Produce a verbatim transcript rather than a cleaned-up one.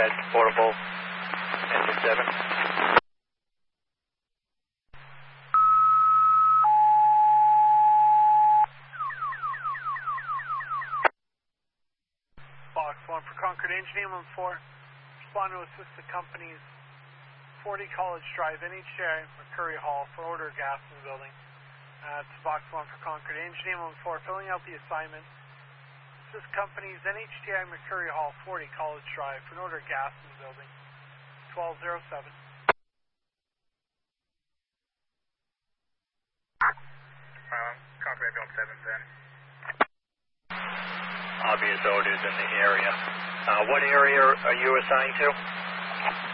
ahead, portable, engine seven. Box one for Concord Engineering one four. Respond to assist the company's forty College Drive, N H T I, Mercury Hall for order of gas in the building. Uh, it's Box one for Concord Engineering one four, filling out the assignment. Assist company's N H T I, Mercury Hall, forty College Drive for an order of gas in the building. twelve oh seven. Um, Concord Build seven ten. Obvious odors in the area. Uh, what area are you assigned to?